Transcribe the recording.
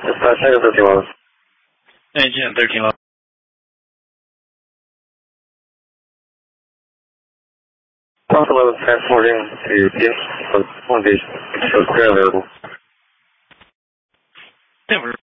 Second 13 Engine 13 level. Plus 11 transporting to Phoenix, Long Beach, shows clear available. Denver.